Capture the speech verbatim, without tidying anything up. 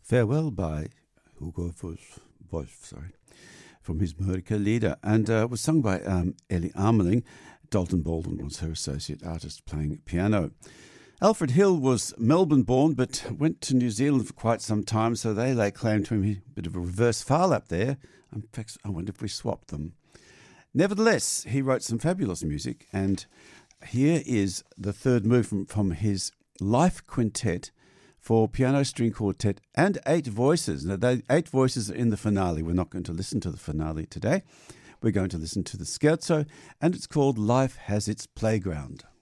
Farewell by Hugo Wolf, sorry, from his Mörike Lieder, and uh, was sung by um, Ellie Ameling. Dalton Baldwin was her associate artist playing piano. Alfred Hill was Melbourne-born, but went to New Zealand for quite some time, so they lay claim to him. A bit of a reverse file up there. In fact, I wonder if we swapped them. Nevertheless, he wrote some fabulous music, and here is the third movement from his Life Quintet for piano, string quartet, and eight voices. Now, the eight voices are in the finale. We're not going to listen to the finale today. We're going to listen to the scherzo, and it's called Life Has Its Playground.